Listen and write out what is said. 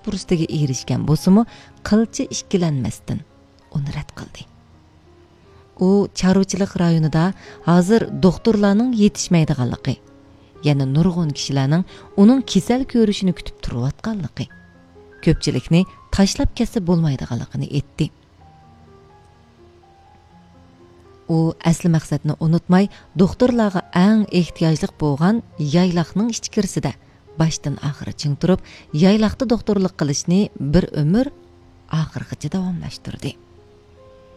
fursatiga erishgan bo'lsa-mu, qilcha ikkilanmasdan uni rad qildi. U chorvachilik rayonida hozir doktorlarning yetishmaydiganligi, yana nurg'un kishilarning uning kasal ko'rishini kutib turayotganligi, ko'pchilikni tashlab ketsa bo'lmaydiganligini aytdi. U asli maqsadni unutmay, doktorlarga eng ehtiyojli bo'lgan yaylaqning ichkirisida başdan oxiri ching turib, yaylaqda doktorlik qilishni bir umr oxirigacha davomlashtirdi.